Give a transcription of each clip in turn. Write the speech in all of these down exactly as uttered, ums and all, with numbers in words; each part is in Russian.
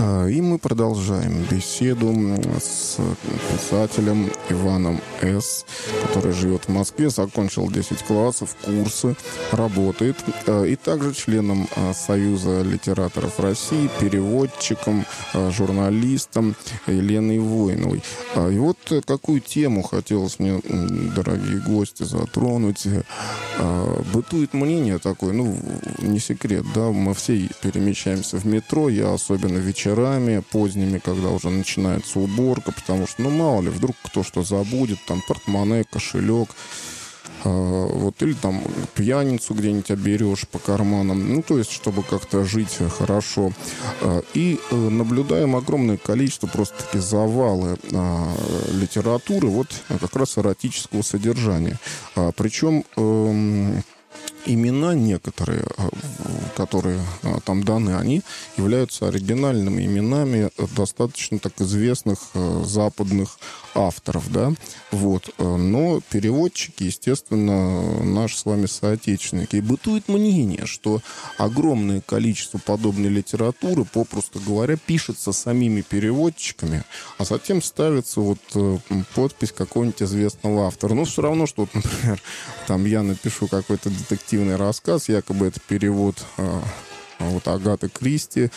И мы продолжаем беседу с писателем Иваном С., который живет в Москве, закончил десять классов, курсы, работает, и также членом Союза литераторов России, переводчиком, журналистом Еленой Воиновой. И вот какую тему хотелось мне, дорогие гости, затронуть. Бытует мнение такое, ну, не секрет, да, мы все перемещаемся в метро, я особенно вечерами, поздними, когда уже начинается уборка, потому что, ну, мало ли, вдруг кто что забудет, там, портмоне, кошелек, э, вот, или там пьяницу где-нибудь оберешь по карманам, ну, то есть, чтобы как-то жить хорошо. Э, и э, наблюдаем огромное количество, просто-таки завалы э, литературы, вот, как раз эротического содержания. Э, причем... Э, Имена некоторые, которые там даны, они являются оригинальными именами достаточно так известных западных авторов, да, вот. Но переводчики, естественно, наши с вами соотечественники. И бытует мнение, что огромное количество подобной литературы, попросту говоря, пишется самими переводчиками, а затем ставится вот подпись какого-нибудь известного автора. Но все равно, что, вот, например, там я напишу какой-то детективный рассказ, якобы это перевод э, вот Агаты Кристи,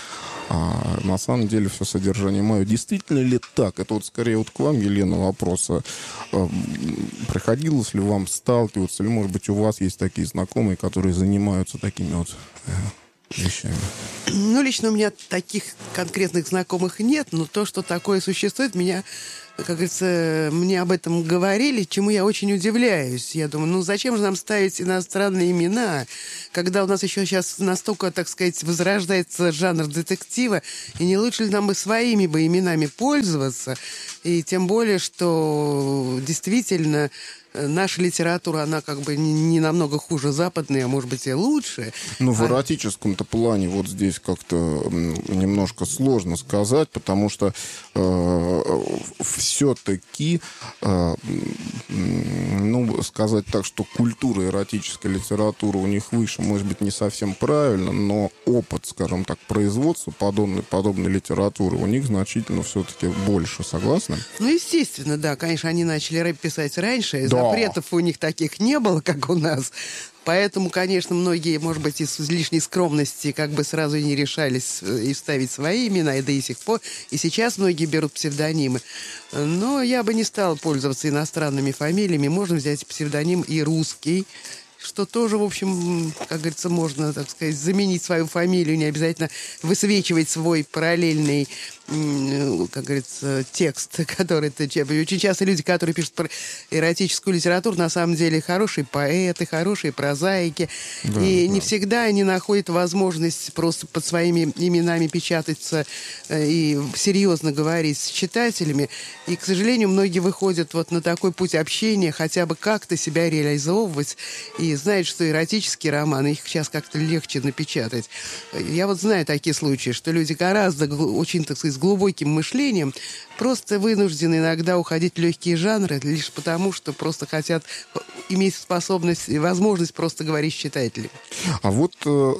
а на самом деле все содержание мое. Действительно ли так? Это вот скорее вот к вам, Елена, вопрос. Э, приходилось ли вам сталкиваться, или, может быть, у вас есть такие знакомые, которые занимаются такими вот э, вещами? Ну, лично у меня таких конкретных знакомых нет, но то, что такое существует, меня... Как говорится, мне об этом говорили, чему я очень удивляюсь. Я думаю, ну зачем же нам ставить иностранные имена, когда у нас еще сейчас настолько, так сказать, возрождается жанр детектива, и не лучше ли нам бы своими бы именами пользоваться? И тем более, что действительно... Наша литература, она как бы не, не намного хуже западной, а может быть и лучше. Ну, в а... эротическом-то плане вот здесь как-то немножко сложно сказать, потому что э, все-таки, э, ну, сказать так, что культура эротической литературы у них выше, может быть, не совсем правильно, но опыт, скажем так, производства подобной, подобной литературы у них значительно все-таки больше, согласны? Ну, естественно, да, конечно, они начали рэп писать раньше, да. Запретов у них таких не было, как у нас. Поэтому, конечно, многие, может быть, из лишней скромности как бы сразу и не решались и ставить свои имена, и до и сих пор. И сейчас многие берут псевдонимы. Но я бы не стала пользоваться иностранными фамилиями. Можно взять псевдоним и русский, что тоже, в общем, как говорится, можно, так сказать, заменить свою фамилию, не обязательно высвечивать свой параллельный, как говорится, текст, который ты... Очень часто люди, которые пишут про эротическую литературу, на самом деле хорошие поэты, хорошие прозаики, да, и да. Не всегда они находят возможность просто под своими именами печататься и серьезно говорить с читателями. И, к сожалению, многие выходят вот на такой путь общения, хотя бы как-то себя реализовывать, и знают, что эротические романы, их сейчас как-то легче напечатать. Я вот знаю такие случаи, что люди гораздо, очень, так сказать, с глубоким мышлением просто вынуждены иногда уходить в легкие жанры лишь потому, что просто хотят иметь способность и возможность просто говорить с читателем. А вот,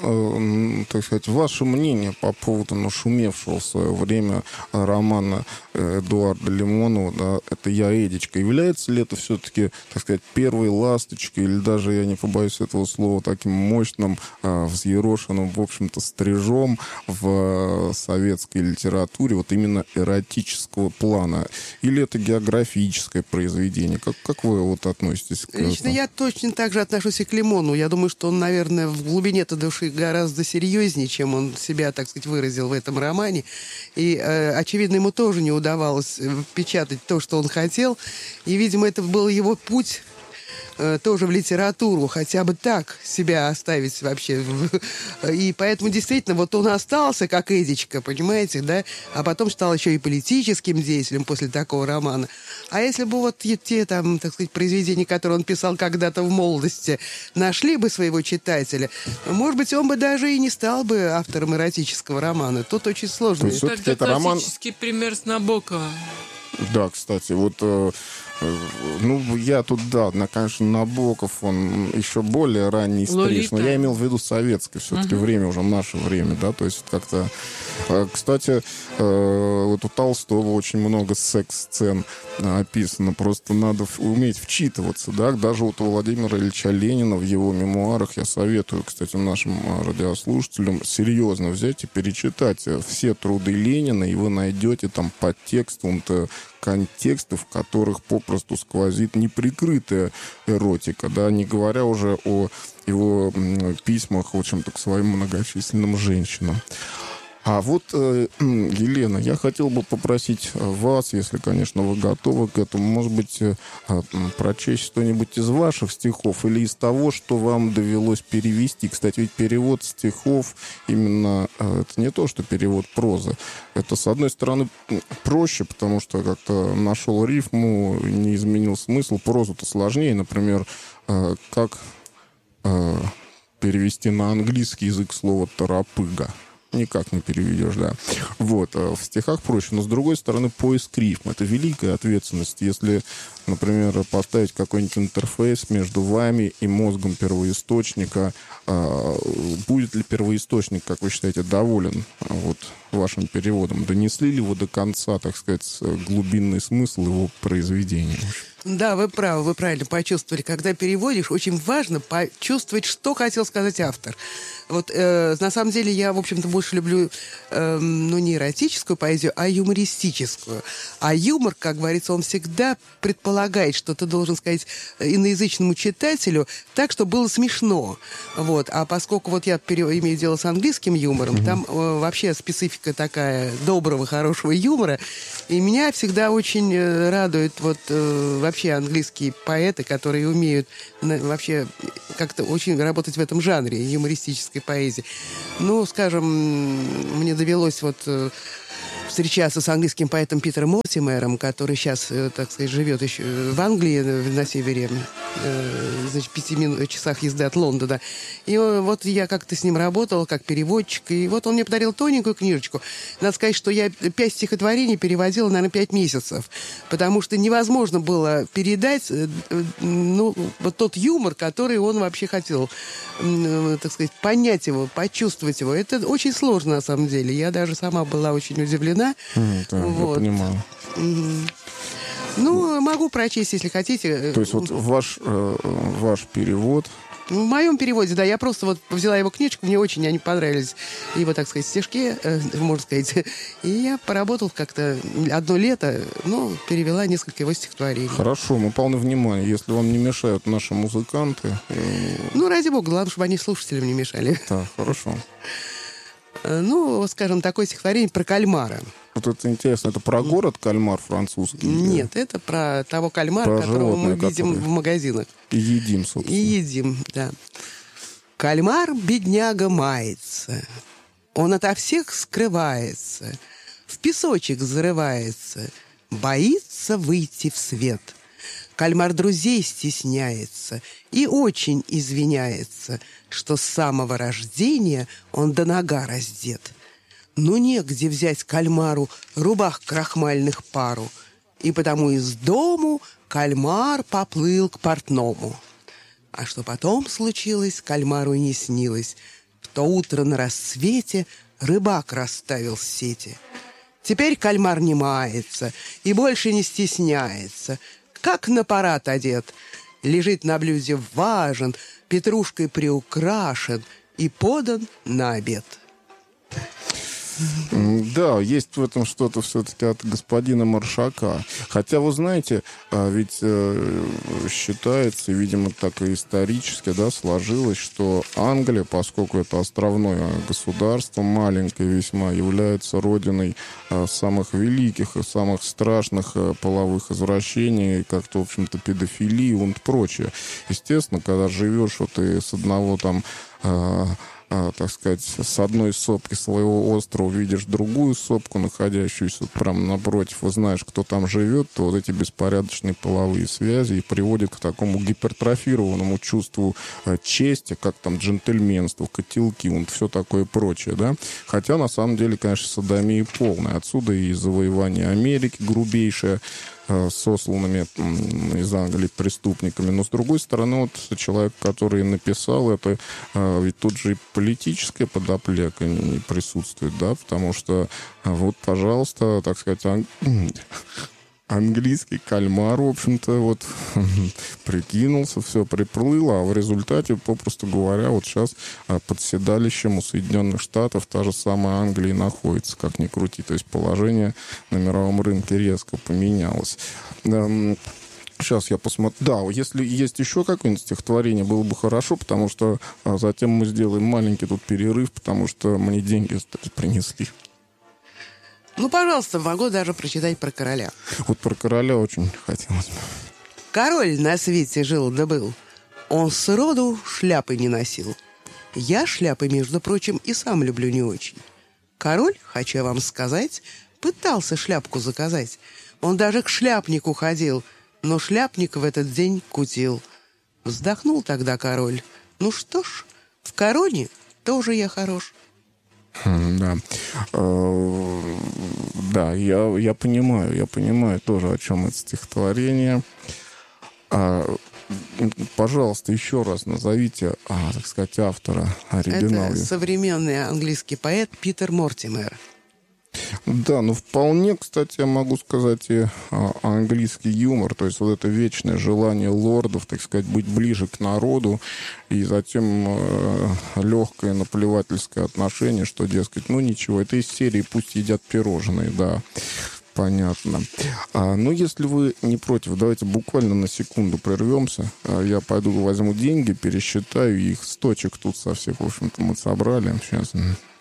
э, так сказать, ваше мнение по поводу нашумевшего в свое время романа Эдуарда Лимонова, да, «Это я, Эдичка». Является ли это все-таки, так сказать, первой ласточкой, или даже, я не побоюсь этого слова, таким мощным, э, взъерошенным, в общем-то, стрижом в советской литературе, вот именно эротического плана? Или это географическое произведение? Как, как вы вот относитесь к этому? Лично я точно так же отношусь и к Лимону. Я думаю, что он, наверное, в глубине-то души гораздо серьезнее, чем он себя, так сказать, выразил в этом романе. И, э, очевидно, ему тоже не удавалось печатать то, что он хотел. И, видимо, это был его путь тоже в литературу, хотя бы так себя оставить вообще. И поэтому действительно вот он остался как Эдичка, понимаете, да? А потом стал еще и политическим деятелем после такого романа. А если бы вот те там, так сказать, произведения, которые он писал когда-то в молодости, нашли бы своего читателя, может быть, он бы даже и не стал бы автором эротического романа. Тут очень сложно. Это роман... классический пример с Набокова. Да, кстати, вот э, Ну, я тут, да, на, конечно, Набоков, он еще более ранний стриж, но я имел в виду советское все-таки uh-huh. время, уже наше время, да, то есть как-то... Кстати, вот у Толстого очень много секс-сцен описано, просто надо уметь вчитываться, да, даже вот у Владимира Ильича Ленина в его мемуарах я советую, кстати, нашим радиослушателям серьезно взять и перечитать все труды Ленина, и вы найдете там подтекст, он-то контексты, в которых попросту сквозит неприкрытая эротика, да, не говоря уже о его письмах, в общем-то, к своим многочисленным женщинам. А вот, э, Елена, я хотел бы попросить вас, если, конечно, вы готовы к этому, может быть, э, прочесть что-нибудь из ваших стихов или из того, что вам довелось перевести. Кстати, ведь перевод стихов именно, э, это не то, что перевод прозы. Это, с одной стороны, проще, потому что как-то нашел рифму, не изменил смысл. Прозу-то сложнее, например, э, как э, перевести на английский язык слово «торопыга». Никак не переведешь, да. Вот. В стихах проще. Но, с другой стороны, поиск рифм. Это великая ответственность. Если, например, поставить какой-нибудь интерфейс между вами и мозгом первоисточника, будет ли первоисточник, как вы считаете, доволен вот, вашим переводом? Донесли ли вы до конца, так сказать, глубинный смысл его произведения? Да, вы правы, вы правильно почувствовали. Когда переводишь, очень важно почувствовать, что хотел сказать автор. Вот, э, на самом деле, я, в общем-то, больше люблю, э, ну, не эротическую поэзию, а юмористическую. А юмор, как говорится, он всегда предполагает, что ты должен сказать иноязычному читателю так, чтобы было смешно. Вот. А поскольку вот я пере... имею дело с английским юмором, mm-hmm. там э, вообще специфика такая доброго, хорошего юмора, и меня всегда очень э, радует вот э, вообще английские поэты, которые умеют на, вообще как-то очень работать в этом жанре юмористической поэзии. Ну, скажем, мне довелось вот э, встречаться с английским поэтом Питером Мортимером, который сейчас, э, так сказать, живет еще в Англии, на севере, э, значит, в пяти мин- часах езды от Лондона. И э, вот я как-то с ним работала, как переводчик, и вот он мне подарил тоненькую книжечку. Надо сказать, что я пять стихотворений переводила, наверное, пять месяцев, потому что невозможно было передать, э, э, ну, вот тот юмор, который он вообще хотел, э, так сказать, понять его, почувствовать его. Это очень сложно, на самом деле. Я даже сама была очень удивлена. Mm, да, вот. Я понимаю. Mm-hmm. Ну, могу прочесть, если хотите. То есть вот ваш, э, ваш перевод... В моем переводе, да, я просто вот взяла его книжку, мне очень они понравились, его, так сказать, стишки, э, можно сказать. И я поработала как-то одно лето, ну, перевела несколько его стихотворений. Хорошо, мы полны внимания. Если вам не мешают наши музыканты... Э... Ну, ради бога, главное, чтобы они слушателям не мешали. Да, хорошо. Ну, скажем, такое стихотворение про кальмара. Вот это интересно. Это про город кальмар французский? Нет, или? Это про того кальмара, про которого мы видим в магазинах. И едим, собственно. И едим, да. Кальмар, бедняга, мается. Он ото всех скрывается. В песочек зарывается. Боится выйти в свет. Кальмар друзей стесняется и очень извиняется, что с самого рождения он до нога раздет. Ну, негде взять кальмару рубах крахмальных пару, и потому из дому кальмар поплыл к портному. А что потом случилось, кальмару не снилось. В то утро на рассвете рыбак расставил сети. Теперь кальмар не мается и больше не стесняется, как на парад одет, лежит на блюде важен, петрушкой приукрашен и подан на обед. Да, есть в этом что-то все-таки от господина Маршака. Хотя, вы знаете, ведь э, считается, видимо, так и исторически, да, сложилось, что Англия, поскольку это островное государство, маленькое весьма, является родиной э, самых великих и самых страшных э, половых извращений, как-то, в общем-то, педофилии и прочее. Естественно, когда живешь вот и с одного там... Э, А, так сказать, с одной сопки своего острова видишь другую сопку, находящуюся прямо напротив, и знаешь, кто там живет, то вот эти беспорядочные половые связи и приводят к такому гипертрофированному чувству а, чести, как там джентльменство, котелки, вот все такое прочее, да. Хотя, на самом деле, конечно, содомия полная. Отсюда и завоевание Америки грубейшее, сосланными из Англии преступниками. Но, с другой стороны, вот человек, который написал это, ведь тут же и политическая подоплека не присутствует, да, потому что вот, пожалуйста, так сказать, ан... английский кальмар, в общем-то, вот прикинулся, все приплыло, а в результате, попросту говоря, вот сейчас под седалищем у Соединенных Штатов та же самая Англия находится, как ни крути. То есть положение на мировом рынке резко поменялось. Сейчас я посмотрю. Да, если есть еще какое-нибудь стихотворение, было бы хорошо, потому что а, затем мы сделаем маленький тут перерыв, потому что мне деньги, кстати, принесли. Ну, пожалуйста, могу даже прочитать про короля. Вот про короля очень хотелось бы. Король на свете жил да был. Он сроду шляпы не носил. Я шляпы, между прочим, и сам люблю не очень. Король, хочу я вам сказать, пытался шляпку заказать. Он даже к шляпнику ходил, но шляпник в этот день кутил. Вздохнул тогда король. Ну что ж, в короне тоже я хорош. Да, да, я, я понимаю, я понимаю тоже, о чем это стихотворение. А, пожалуйста, еще раз назовите, а, так сказать, автора оригинала. Это современный английский поэт Питер Мортимер. Да, ну вполне, кстати, я могу сказать, и а, английский юмор, то есть вот это вечное желание лордов, так сказать, быть ближе к народу, и затем э, легкое наплевательское отношение, что, дескать, ну ничего, это из серии «Пусть едят пирожные», да, понятно. А, ну, если вы не против, давайте буквально на секунду прервемся, а, я пойду возьму деньги, пересчитаю их, сточек тут со всех, в общем-то, мы собрали, сейчас...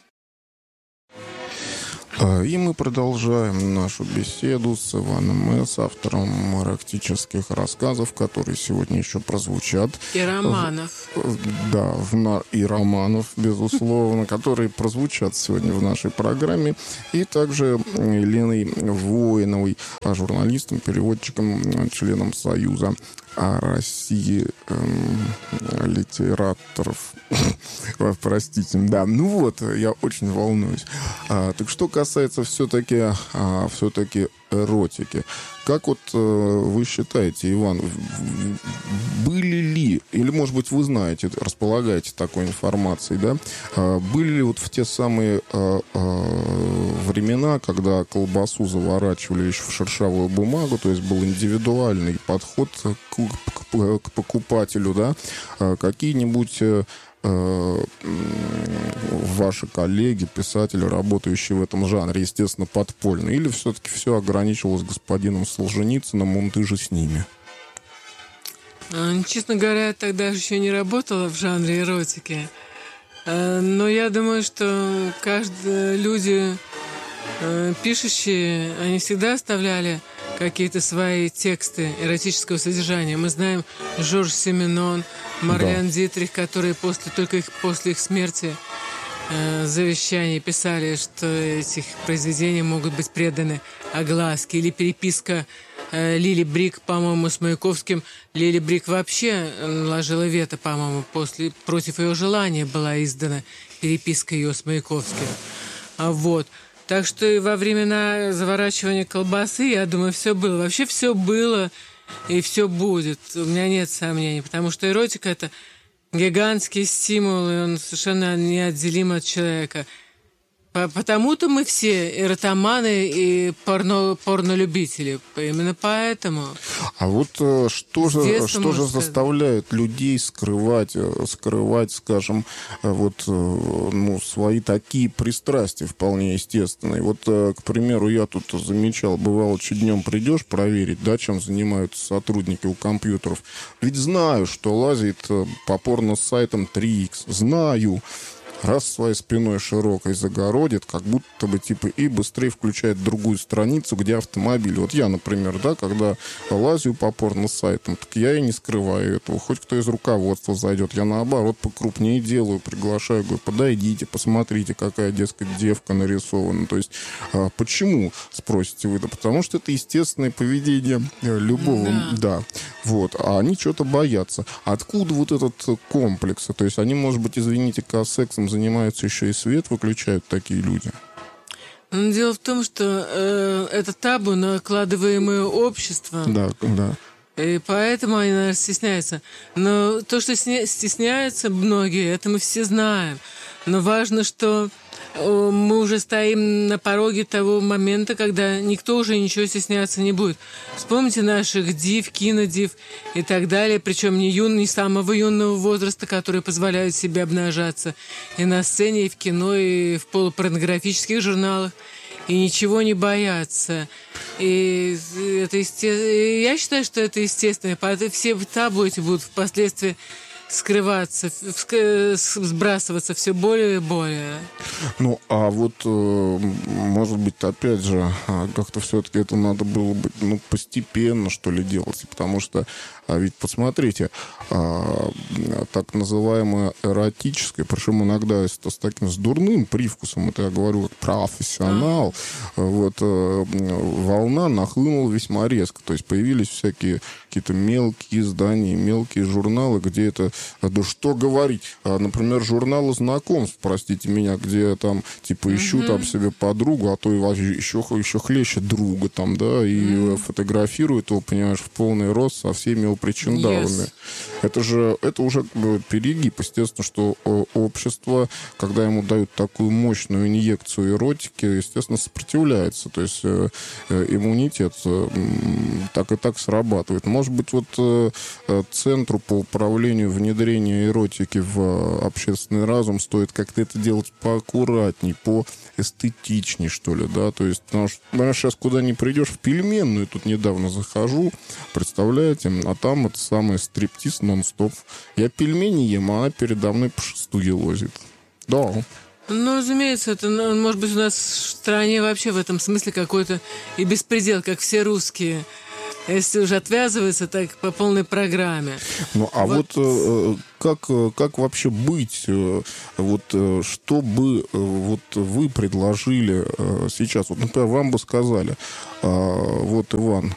И мы продолжаем нашу беседу с Иваном С., автором эротических рассказов, которые сегодня еще прозвучат. И романов. Да, в на... и романов, безусловно, которые прозвучат сегодня в нашей программе. И также Еленой Воиновой, журналистом, переводчиком, членом Союза России эм, литераторов. Простите, да. Ну вот, я очень волнуюсь. А, так что касается все-таки, а, все-таки эротики. Как вот э, вы считаете, Иван, были ли, или, может быть, вы знаете, располагаете такой информацией, да, э, были ли вот в те самые э, э, времена, когда колбасу заворачивали еще в шершавую бумагу, то есть был индивидуальный подход к, к, к покупателю, да, э, какие-нибудь... Э, ваши коллеги, писатели, работающие в этом жанре, естественно, подпольно? Или все-таки все ограничивалось господином Солженицыным, он ты же с ними? Честно говоря, я тогда еще не работала в жанре эротики. Но я думаю, что каждые люди, пишущие, они всегда оставляли какие-то свои тексты эротического содержания. Мы знаем Жорж Сименон, Марлен да. Дитрих, которые после, только их, после их смерти э, завещания писали, что этих произведений могут быть преданы огласке. Или переписка э, Лили Брик, по-моему, с Маяковским. Лили Брик вообще наложила вето, по-моему, после, против ее желания была издана переписка ее с Маяковским. А вот. Так что и во времена заворачивания колбасы, я думаю, все было. Вообще все было. И все будет. У меня нет сомнений. Потому что эротика — это гигантский стимул, и он совершенно неотделим от человека. Потому-то мы все эротоманы и порно, порнолюбители. Именно поэтому. А вот что же, что же заставляет людей скрывать, скрывать, скажем, вот, ну, свои такие пристрастия вполне естественные? Вот, к примеру, я тут замечал, бывало, что днем придешь проверить, да, чем занимаются сотрудники у компьютеров. Ведь знаю, что лазит по порно-сайтам три икс. Знаю. Раз своей спиной широкой загородит, как будто бы типа и быстрее включает другую страницу, где автомобиль. Вот я, например, да, когда лазю по порно-сайтам, так я и не скрываю этого. Хоть кто из руководства зайдет, я наоборот покрупнее делаю, приглашаю, говорю, подойдите, посмотрите, какая, дескать, девка нарисована. То есть, а, почему, спросите вы? Да потому что это естественное поведение любого, да. да. Вот, а они что-то боятся. Откуда вот этот комплекс? То есть они, может быть, извините, сексом занимаются, еще и свет выключают такие люди? Ну, дело в том, что э, это табу, накладываемое обществом. Да, да. И поэтому они, наверное, стесняются. Но то, что стесняются многие, это мы все знаем. Но важно, что мы уже стоим на пороге того момента, когда никто уже ничего стесняться не будет. Вспомните наших див, кинодив и так далее, причем не, юн, не самого юного возраста, которые позволяют себе обнажаться и на сцене, и в кино, и в полупорнографических журналах, и ничего не боятся. И это есте... я считаю, что это естественно. Все табу эти будут впоследствии скрываться, сбрасываться все более и более. Ну, а вот, может быть, опять же, как-то все-таки это надо было бы, ну, постепенно, что ли, делать. Потому что, ведь, посмотрите, так называемое эротическое, причем иногда с, с таким, с дурным привкусом, это я говорю как профессионал, а. вот, волна нахлынула весьма резко. То есть появились всякие какие-то мелкие издания, мелкие журналы, где это, да что говорить, например, журналы знакомств, простите меня, где там, типа, ищу mm-hmm. там себе подругу, а то и еще, еще хлеще друга там, да, и mm-hmm. фотографируют его, понимаешь, в полный рост со всеми его причиндалами. Yes. Это же, это уже перегиб, естественно, что общество, когда ему дают такую мощную инъекцию эротики, естественно, сопротивляется, то есть иммунитет так и так срабатывает. Может быть, вот Центру по управлению внедрения эротики в общественный разум стоит как-то это делать поаккуратней, поэстетичней, что ли, да, то есть, потому что, понимаешь, сейчас куда ни придешь, в пельменную, тут недавно захожу, представляете, а там это самый стриптиз нон-стоп. Я пельмени ем, а она передо мной по шесту елозит. Да. Ну, разумеется, это, может быть, у нас в стране вообще в этом смысле какой-то и беспредел, как все русские. Если уже отвязывается, так по полной программе. Ну, а вот, вот как, как вообще быть? Вот что бы вот вы предложили сейчас? Вот, например, вам бы сказали, вот, Иван,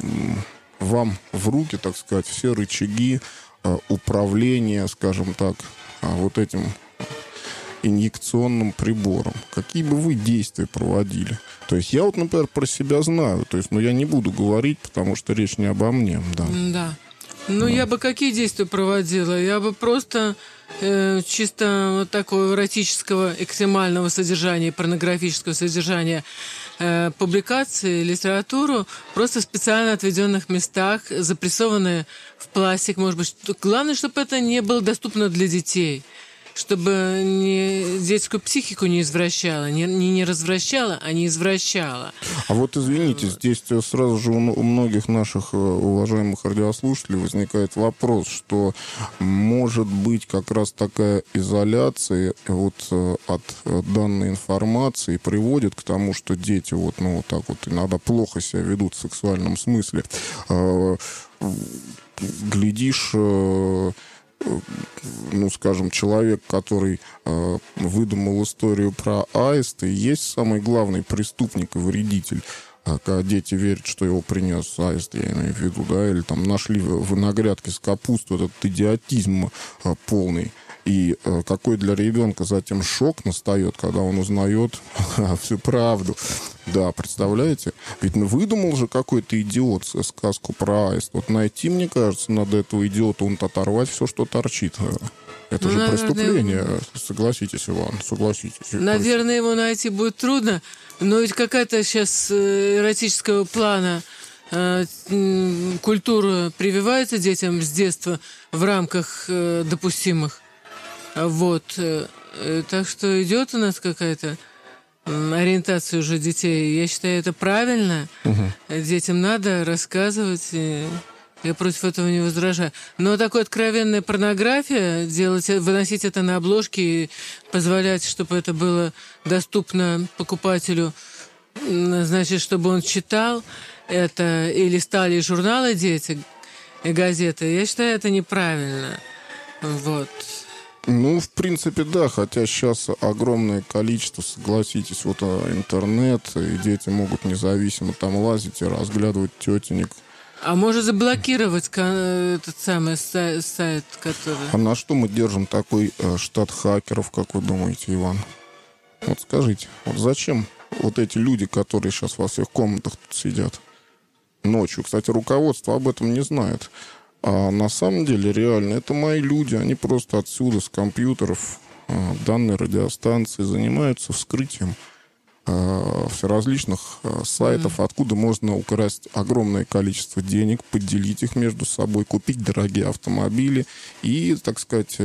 вам в руки, так сказать, все рычаги управления, скажем так, вот этим инъекционным прибором. Какие бы вы действия проводили? То есть я вот, например, про себя знаю. То есть, ну, я не буду говорить, потому что речь не обо мне. Да. Да. Ну, да. Я бы какие действия проводила? Я бы просто э, чисто вот такого эротического, экстремального содержания, порнографического содержания э, публикации, литературу просто в специально отведенных местах, запрессованные в пластик, может быть. Главное, чтобы это не было доступно для детей. Чтобы не, детскую психику не извращала, не, не, не развращала, а не извращала. А вот извините, здесь сразу же у многих наших уважаемых радиослушателей возникает вопрос, что может быть как раз такая изоляция вот от данной информации приводит к тому, что дети вот, ну, вот так вот иногда плохо себя ведут в сексуальном смысле. Глядишь, ну, скажем, человек, который э, выдумал историю про аиста, есть самый главный преступник и вредитель. А когда дети верят, что его принес аист, я имею в виду, да, или там нашли в, на грядке с капустой, этот идиотизм э, полный. И э, какой для ребенка затем шок настает, когда он узнает всю правду. Да, представляете? Ведь ну, выдумал же какой-то идиот сказку про аист. Вот найти, мне кажется, надо этого идиота, он оторвать все, что торчит. Это ну, же наверное, преступление. Его... Согласитесь, Иван, согласитесь. Наверное, его найти будет трудно, но ведь какая-то сейчас эротического плана э, культура прививается детям с детства в рамках э, допустимых. Вот. Так что идет у нас какая-то ориентация уже детей. Я считаю, это правильно. Угу. Детям надо рассказывать. И я против этого не возражаю. Но такая откровенная порнография, делать, выносить это на обложки и позволять, чтобы это было доступно покупателю, значит, чтобы он читал это и листали журналы дети, и газеты, я считаю, это неправильно. Вот. Ну, в принципе, да, хотя сейчас огромное количество, согласитесь, вот интернет, и дети могут независимо там лазить и разглядывать тетенек. А может заблокировать этот самый сайт, который... А на что мы держим такой э, штат хакеров, как вы думаете, Иван? Вот скажите, вот зачем вот эти люди, которые сейчас во всех комнатах тут сидят ночью. Кстати, руководство об этом не знает. А на самом деле, реально, это мои люди. Они просто отсюда, с компьютеров данной радиостанции, занимаются вскрытием всеразличных сайтов, mm-hmm. откуда можно украсть огромное количество денег, поделить их между собой, купить дорогие автомобили и, так сказать,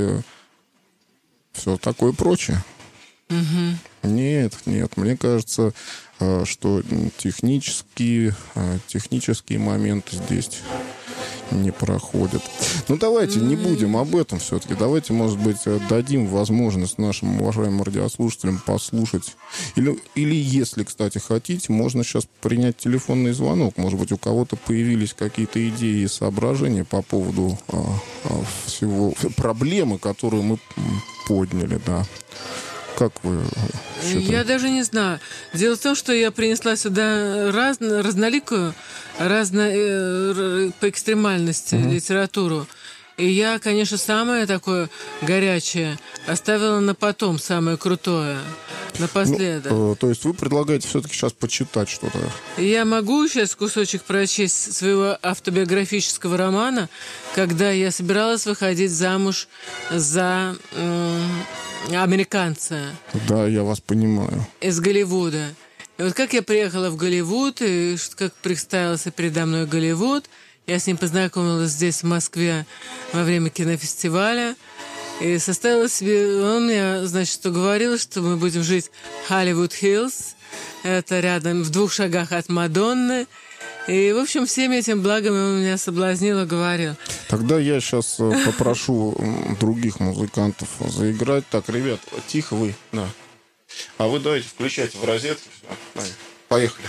все такое прочее. Mm-hmm. Нет, нет, мне кажется, что технические, технические моменты здесь не проходят. Ну, давайте mm-hmm. не будем об этом все-таки. Давайте, может быть, дадим возможность нашим уважаемым радиослушателям послушать. Или, или если, кстати, хотите, можно сейчас принять телефонный звонок. Может быть, у кого-то появились какие-то идеи и соображения по поводу а, а, всего проблемы, которую мы подняли, да. Как вы считаете? Я даже не знаю. Дело в том, что я принесла сюда раз, разноликую, разно, э, по экстремальности угу. литературу. И я, конечно, самое такое горячее оставила на потом, самое крутое, напоследок. Ну, э, то есть вы предлагаете все-таки сейчас почитать что-то? Я могу сейчас кусочек прочесть своего автобиографического романа, когда я собиралась выходить замуж за... Э, американца. Да, я вас понимаю. Из Голливуда. И вот как я приехала в Голливуд, и как представился передо мной Голливуд, я с ним познакомилась здесь, в Москве, во время кинофестиваля, и составила себе... Он мне, значит, говорил, что мы будем жить в Холливуд-Хиллз, это рядом, в двух шагах от Мадонны. И, в общем, всеми этим благами он меня соблазнил и говорил. Тогда я сейчас попрошу других музыкантов заиграть. Так, ребят, тихо вы. Да. А вы давайте включайте в розетку. Все. Поехали.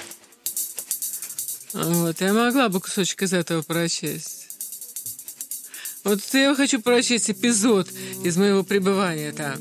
Вот, я могла бы кусочек из этого прочесть. Вот я хочу прочесть эпизод из моего пребывания там.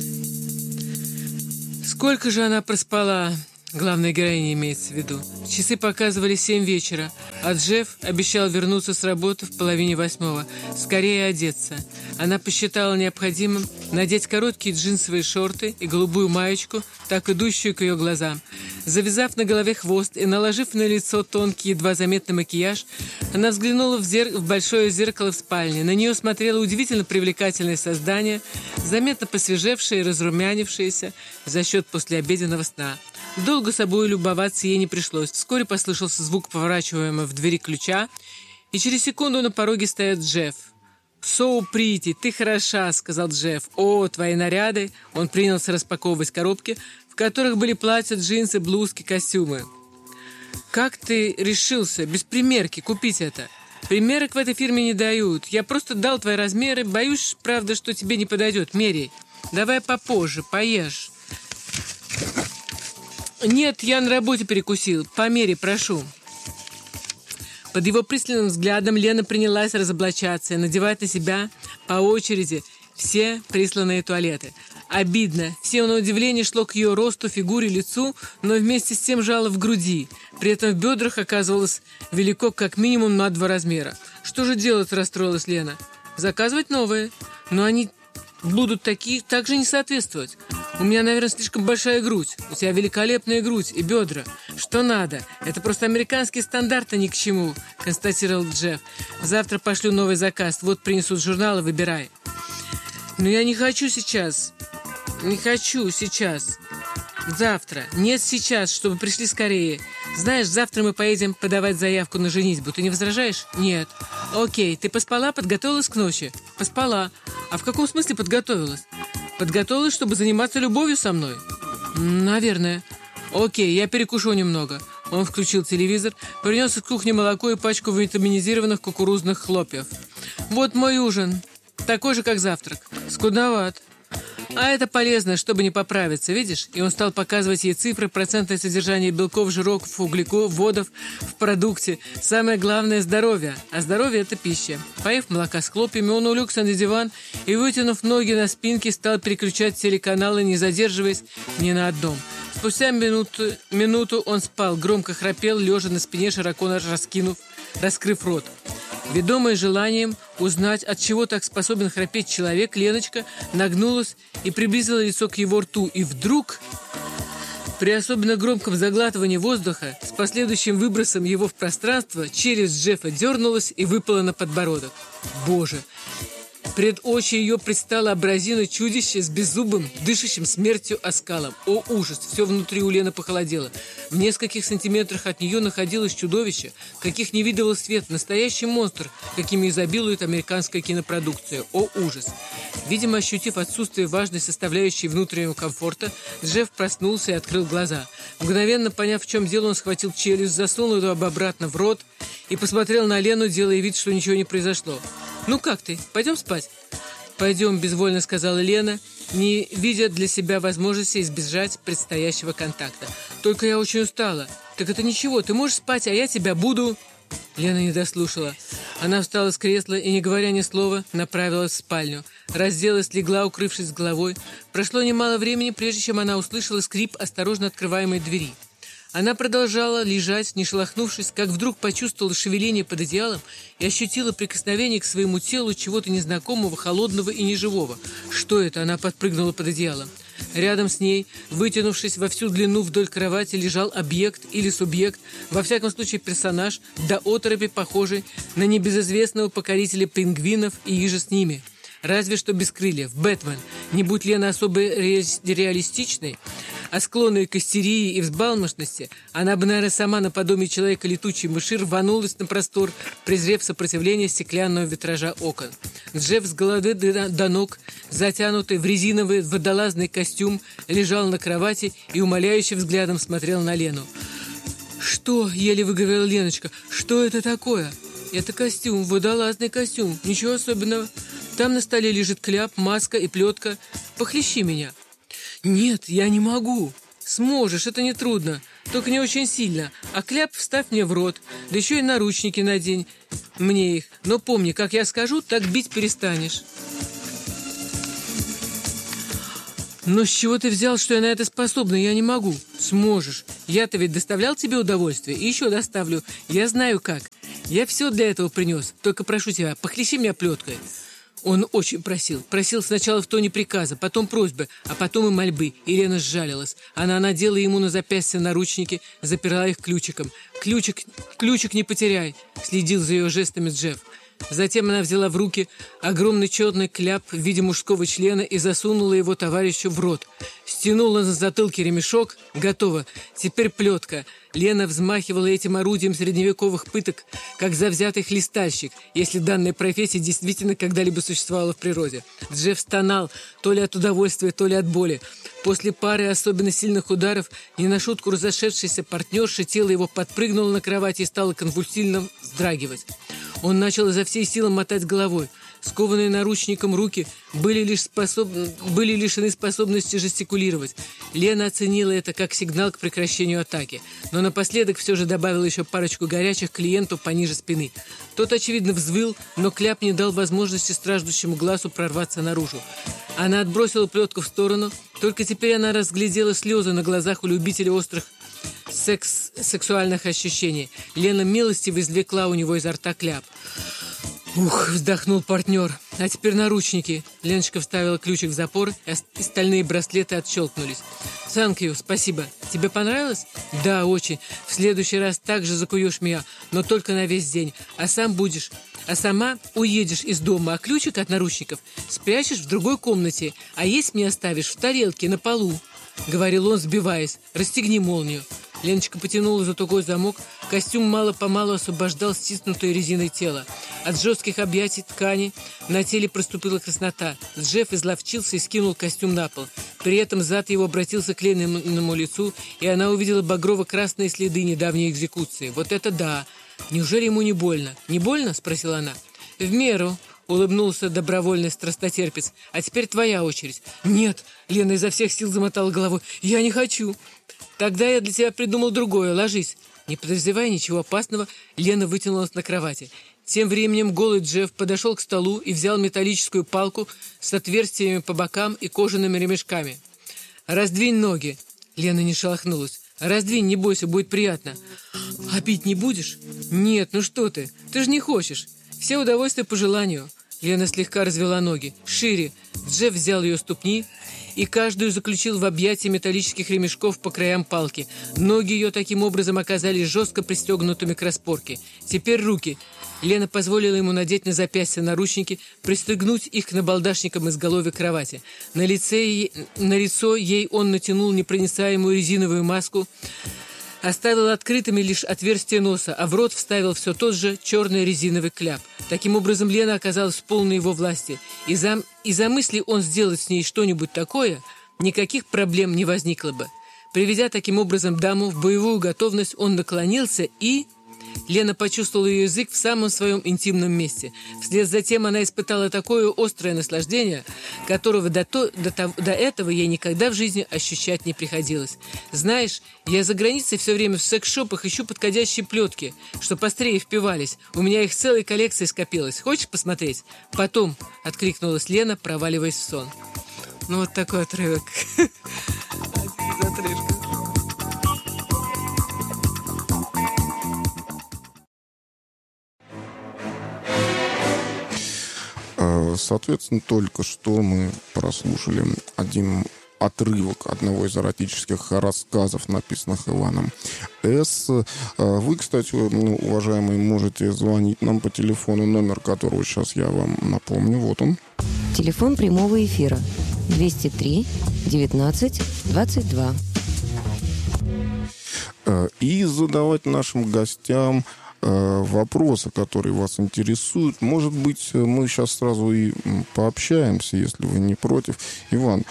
Сколько же она проспала... Главная героиня имеется в виду. Часы показывали семь вечера, а Джефф обещал вернуться с работы в половине восьмого. Скорее одеться. Она посчитала необходимым надеть короткие джинсовые шорты и голубую маечку, так идущую к ее глазам. Завязав на голове хвост и наложив на лицо тонкий, едва заметный макияж, она взглянула в, зер... в большое зеркало в спальне. На нее смотрело удивительно привлекательное создание, заметно посвежевшее и разрумянившееся за счет послеобеденного сна. Долго собой любоваться ей не пришлось. Вскоре послышался звук поворачиваемого в двери ключа, и через секунду на пороге стоит Джефф. «So pretty, ты хороша», — сказал Джефф. «О, твои наряды». Он принялся распаковывать коробки, в которых были платья, джинсы, блузки, костюмы. «Как ты решился без примерки купить это? Примерок в этой фирме не дают. Я просто дал твои размеры. Боюсь, правда, что тебе не подойдет. Меряй. Давай попозже, поешь». «Нет, я на работе перекусил. Померяй, прошу». Под его пристальным взглядом Лена принялась разоблачаться и надевать на себя по очереди все присланные туалеты. Обидно. Все на удивление шло к ее росту, фигуре, лицу, но вместе с тем жало в груди. При этом в бедрах оказывалось велико как минимум на два размера. «Что же делать?» — расстроилась Лена. «Заказывать новые. Но они будут такие, так же не соответствовать. У меня, наверное, слишком большая грудь. У тебя великолепная грудь и бедра. Что надо? Это просто американские стандарты ни к чему», — констатировал Джефф. «Завтра пошлю новый заказ. Вот принесут журналы, выбирай». «Но я не хочу сейчас. Не хочу сейчас. Завтра. Нет, сейчас, чтобы пришли скорее. Знаешь, завтра мы поедем подавать заявку на женитьбу. Ты не возражаешь?» «Нет». «Окей, ты поспала, подготовилась к ночи?» «Поспала. А в каком смысле подготовилась?» «Подготовилась, чтобы заниматься любовью со мной?» «Наверное». «Окей, я перекушу немного». Он включил телевизор, принес из кухни молоко и пачку витаминизированных кукурузных хлопьев. «Вот мой ужин. Такой же, как завтрак. Скудноват. А это полезно, чтобы не поправиться, видишь?» И он стал показывать ей цифры, процентное содержание белков, жиров, углеводов в продукте. Самое главное – здоровье. А здоровье – это пища. Поев молока с хлопьями, он улегся на диван и, вытянув ноги на спинке, стал переключать телеканалы, не задерживаясь ни на одном. Спустя минуту, минуту он спал, громко храпел, лежа на спине, широко раскинув, раскрыв рот. Ведомая желанием узнать, от чего так способен храпеть человек, Леночка нагнулась и приблизила лицо к его рту. И вдруг При особенно громком заглатывании воздуха с последующим выбросом его в пространство челюсть Джеффа дернулась и выпала на подбородок. Боже! Пред очи ее предстало образина чудище с беззубым, дышащим смертью оскалом. О, ужас! Все внутри у Лены похолодело. В нескольких сантиметрах от нее находилось чудовище, каких не видывал свет, настоящий монстр, какими изобилует американская кинопродукция. О, ужас! Видимо, ощутив отсутствие важной составляющей внутреннего комфорта, Джефф проснулся и открыл глаза. Мгновенно поняв, в чем дело, он схватил челюсть, засунул ее обратно в рот и посмотрел на Лену, делая вид, что ничего не произошло. «Ну как ты? Пойдем спать?» «Пойдем», — безвольно сказала Лена, не видя для себя возможности избежать предстоящего контакта. «Только я очень устала». «Так это ничего, ты можешь спать, а я тебя буду...» Лена не дослушала. Она встала с кресла и, не говоря ни слова, направилась в спальню. Разделась, легла, укрывшись головой. Прошло немало времени, прежде чем она услышала скрип осторожно открываемой двери. Она продолжала лежать, не шелохнувшись, как вдруг почувствовала шевеление под одеялом и ощутила прикосновение к своему телу чего-то незнакомого, холодного и неживого. Что это? Она подпрыгнула под одеялом. Рядом с ней, вытянувшись во всю длину вдоль кровати, лежал объект или субъект, во всяком случае персонаж, до оторопи похожий на небезызвестного покорителя пингвинов и иже с ними. Разве что без крыльев. Бэтмен. Не будь Лена особо ре- реалистичной, а склонной к истерии и взбалмошности, она бы, наверное, сама наподобие человека летучей мыши рванулась на простор, презрев сопротивление стеклянного витража окон. Джефф с головы до ног, затянутый в резиновый водолазный костюм, лежал на кровати и умоляющим взглядом смотрел на Лену. «Что?» — еле выговорила Леночка. «Что это такое?» «Это костюм, водолазный костюм. Ничего особенного. Там на столе лежит кляп, маска и плетка. Похлещи меня». «Нет, я не могу». «Сможешь, это нетрудно. Только не очень сильно. А кляп вставь мне в рот. Да еще и наручники надень мне их. Но помни, как я скажу, так бить перестанешь». «Но с чего ты взял, что я на это способна? Я не могу». «Сможешь. Я-то ведь доставлял тебе удовольствие. И еще доставлю. Я знаю как. Я все для этого принес. Только прошу тебя, похлещи меня плеткой». Он очень просил. Просил сначала в тоне приказа, потом просьбы, а потом и мольбы. И Лена сжалилась. Она надела ему на запястье наручники, запирала их ключиком. «Ключик, ключик не потеряй», — следил за ее жестами Джефф. Затем она взяла в руки огромный черный кляп в виде мужского члена и засунула его товарищу в рот. Стянула на затылке ремешок. Готово. Теперь плетка. Лена взмахивала этим орудием средневековых пыток, как завзятый хлестальщик, если данная профессия действительно когда-либо существовала в природе. Джефф стонал, то ли от удовольствия, то ли от боли. После пары особенно сильных ударов, не на шутку разошедшейся партнерши, тело его подпрыгнуло на кровати и стало конвульсивно вздрагивать. Он начал изо всей силы мотать головой. Скованные наручником руки были, лишь способ... были лишены способности жестикулировать. Лена оценила это как сигнал к прекращению атаки, но напоследок все же добавила еще парочку горячих клиенту пониже спины. Тот, очевидно, взвыл, но кляп не дал возможности страждущему глазу прорваться наружу. Она отбросила плетку в сторону, только теперь она разглядела слезы на глазах у любителя острых секс... сексуальных ощущений. Лена милостиво извлекла у него изо рта кляп. «Ух!» — вздохнул партнер. «А теперь наручники». Леночка вставила ключик в запор, и стальные браслеты отщелкнулись. «Thank you, спасибо. Тебе понравилось?» «Да, очень. В следующий раз так же закуешь меня, но только на весь день. А сам будешь... А сама уедешь из дома, а ключик от наручников спрячешь в другой комнате, а есть мне оставишь в тарелке на полу», — говорил он, сбиваясь. «Расстегни молнию». Леночка потянула за тугой замок. Костюм мало-помалу освобождал стиснутое резиной тело. От жестких объятий ткани на теле проступила краснота. Джефф изловчился и скинул костюм на пол. При этом зад его обратился к Лениному лицу, и она увидела багрово-красные следы недавней экзекуции. «Вот это да! Неужели ему не больно?» «Не больно?» — спросила она. «В меру», — улыбнулся добровольный страстотерпец. «А теперь твоя очередь». «Нет!» — Лена изо всех сил замотала головой. «Я не хочу!» «Тогда я для тебя придумал другое. Ложись». Не подозревая ничего опасного, Лена вытянулась на кровати. Тем временем голый Джефф подошел к столу и взял металлическую палку с отверстиями по бокам и кожаными ремешками. «Раздвинь ноги». Лена не шелохнулась. «Раздвинь, не бойся, будет приятно». «А пить не будешь?» «Нет, ну что ты, ты же не хочешь. Все удовольствия по желанию». Лена слегка развела ноги. «Шире». Джефф взял ее ступни и каждую заключил в объятия металлических ремешков по краям палки. Ноги ее таким образом оказались жестко пристегнутыми к распорке. Теперь руки. Лена позволила ему надеть на запястья наручники, пристегнуть их к набалдашникам изголовья кровати. На, лице, на лицо ей он натянул непроницаемую резиновую маску, оставил открытыми лишь отверстие носа, а в рот вставил все тот же черный резиновый кляп. Таким образом, Лена оказалась в полной его власти. И, зам... и замысли он сделать с ней что-нибудь такое, никаких проблем не возникло бы. Приведя таким образом даму в боевую готовность, он наклонился и... Лена почувствовала ее язык в самом своем интимном месте. Вслед за тем она испытала такое острое наслаждение, которого до, то, до, того, до этого ей никогда в жизни ощущать не приходилось. «Знаешь, я за границей все время в секс-шопах ищу подходящие плетки, что пострее впивались. У меня их целой коллекцией скопилось. Хочешь посмотреть?» «Потом», — откликнулась Лена, проваливаясь в сон. Ну, вот такой отрывок. Отрывка. Соответственно, только что мы прослушали один отрывок одного из эротических рассказов, написанных Иваном С. Вы, кстати, уважаемые, можете звонить нам по телефону, номер которого сейчас я вам напомню. Вот он. Телефон прямого эфира двести три девятнадцать двадцать два. И задавать нашим гостям вопросы, которые вас интересуют. Может быть, мы сейчас сразу и пообщаемся, если вы не против. Иван,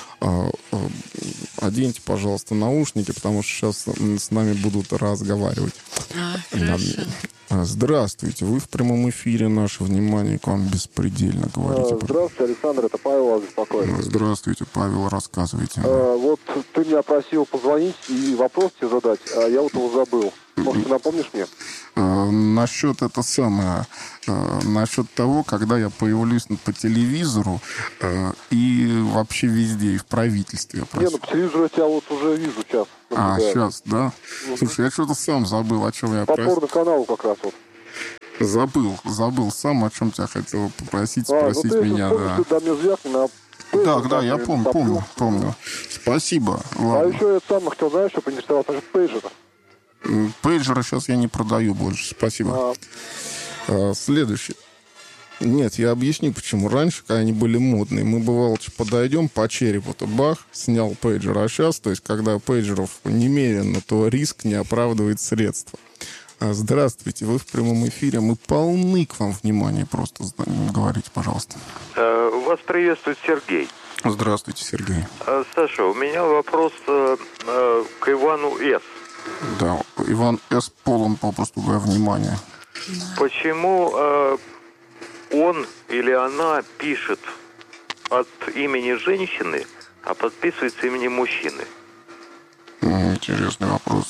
оденьте, пожалуйста, наушники, потому что сейчас с нами будут разговаривать. А, хорошо. Здравствуйте, вы в прямом эфире. Наше внимание к вам беспредельно. Говорите. Здравствуйте, Александр, это Павел вас беспокоит. Здравствуйте, Павел, рассказывайте. А, вот ты меня просил позвонить и вопрос тебе задать, а я вот его забыл. Может, ты напомнишь мне? А, насчет это самое, а, насчет того, когда я появлюсь по телевизору а, и вообще везде, и в правительстве. Не, ну по телевизору я тебя вот уже вижу сейчас. А, сейчас, да? Угу. Слушай, я что-то сам забыл, о чем я просил. По порно-каналу как раз вот. Забыл, забыл сам, о чем тебя хотел попросить, а, спросить ну, меня, да. Ты до меня звякни на... Да, да, я помню, помню, помню. Спасибо, ладно. А еще я сам хотел, знаешь, что поинтересоваться насчет пейджера. Пейджера сейчас я не продаю больше, спасибо. А. Следующий. Нет, я объясню, почему. Раньше, когда они были модные, мы, бывало, подойдем по черепу-то, бах, снял пейджер. А сейчас, то есть, когда пейджеров немерено, то риск не оправдывает средства. Здравствуйте, вы в прямом эфире. Мы полны к вам внимания. Просто говорите, пожалуйста. Вас приветствует Сергей. Здравствуйте, Сергей. Саша, у меня вопрос э, э, к Ивану С. Да, Иван С. полон, попросту говоря, внимания. Почему э, он или она пишет от имени женщины, а подписывается именем мужчины? Интересный вопрос.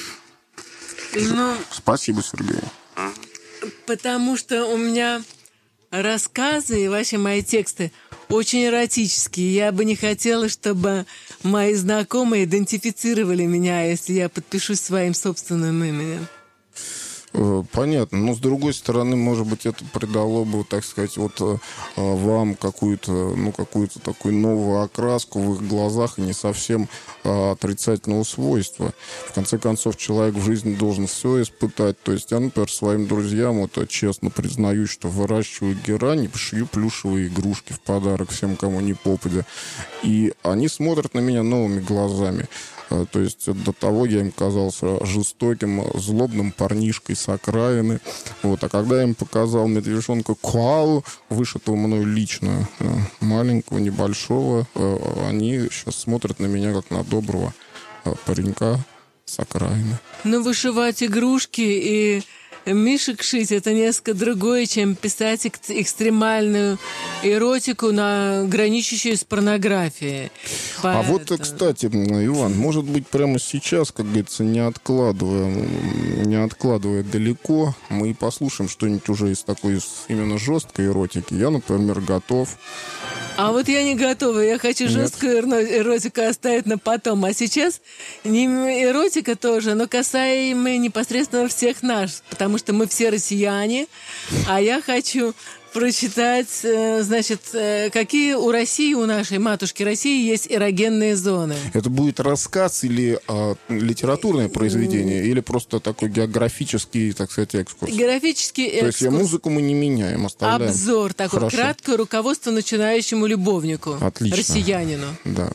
Ну, спасибо, Сергей. Потому что у меня рассказы и вообще мои тексты очень эротические. Я бы не хотела, чтобы мои знакомые идентифицировали меня, если я подпишусь своим собственным именем. Понятно. Но, с другой стороны, может быть, это придало бы, так сказать, вот вам какую-то, ну, какую-то такую новую окраску в их глазах и не совсем а, отрицательного свойства. В конце концов, человек в жизни должен все испытать. То есть я, например, своим друзьям, вот, честно признаюсь, что выращиваю герань, шью плюшевые игрушки в подарок всем, кому не попадя. И они смотрят на меня новыми глазами. То есть до того я им казался жестоким, злобным парнишкой с окраины. Вот. А когда я им показал медвежонка коалу, вышитого мною лично, маленького, небольшого, они сейчас смотрят на меня как на доброго паренька с окраины. Но вышивать игрушки и мишек шить — это несколько другое, чем писать экстремальную эротику, на, граничащую с порнографией. Поэтому... А вот, кстати, Иван, может быть, прямо сейчас, как говорится, не откладывая, не откладывая далеко, мы и послушаем что-нибудь уже из такой именно жесткой эротики. Я, например, готов. А вот я не готова. Я хочу Нет. жесткую эротику оставить на потом. А сейчас не эротика тоже, но касаемо непосредственно всех нас. Потому что мы все россияне. А я хочу прочитать, э, значит, э, какие у России, у нашей матушки России есть эрогенные зоны. Это будет рассказ или а, литературное произведение, или просто такой географический, так сказать, экскурс? Географический экскурс. То есть музыку мы не меняем, оставляем. Обзор, такое Хорошо. краткое руководство начинающему любовнику, Отлично. россиянину. Да.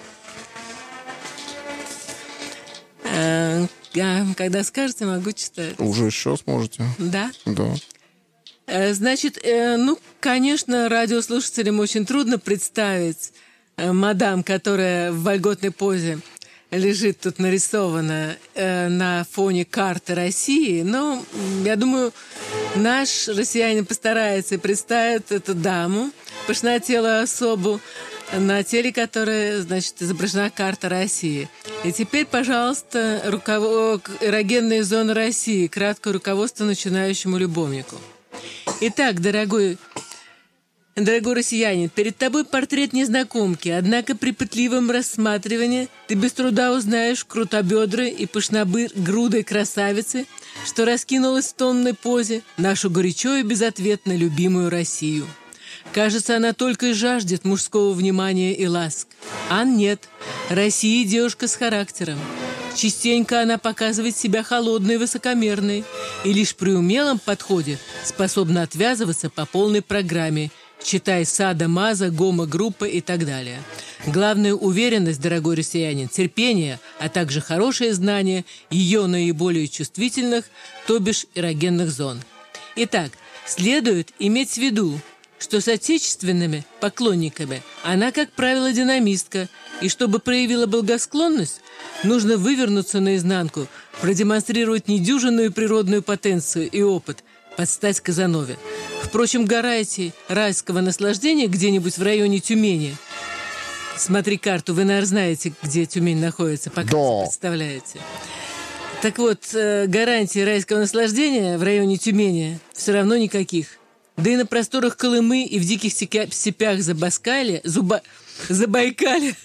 Э, а, Когда скажете, могу читать. Уже еще сможете? Да? Да. Э, Значит, э, ну, конечно, радиослушателям очень трудно представить э, мадам, которая в вольготной позе лежит тут нарисована э, на фоне карты России, но я думаю, наш россиянин постарается и представит эту даму, пышнотелую особу, на теле которой, значит, изображена карта России. И теперь, пожалуйста, руково... эрогенные зоны России, краткое руководство начинающему любовнику. Итак, дорогой, дорогой россиянин, перед тобой портрет незнакомки, однако при пытливом рассматривании ты без труда узнаешь крутобедрой и пышногрудой красавицы, что раскинулась в томной позе, нашу горячо и безответно любимую Россию. Кажется, она только и жаждет мужского внимания и ласк. А нет, Россия девушка с характером. Частенько она показывает себя холодной и высокомерной, и лишь при умелом подходе способна отвязываться по полной программе, читай сада, маза, гома, группа и так далее. Главная уверенность, дорогой россиянин, терпение, а также хорошее знание ее наиболее чувствительных, то бишь эрогенных зон. Итак, следует иметь в виду, что с отечественными поклонниками она, как правило, динамистка, и чтобы проявила благосклонность, нужно вывернуться наизнанку, продемонстрировать недюжинную природную потенцию и опыт, подстать Казанове. Впрочем, гора эти райского наслаждения где-нибудь в районе Тюмени. Смотри карту, вы, наверное, знаете, где Тюмень находится, пока Да. представляете. Так вот, э, гарантий райского наслаждения в районе Тюмени все равно никаких. Да и на просторах Колымы и в диких степя- степях Забаскалья, Зуба, Забайкалья,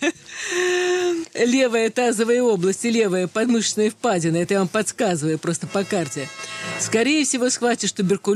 левая тазовая область и левая подмышечная впадина, это я вам подсказываю просто по карте, скорее всего, схватишь туберкулез.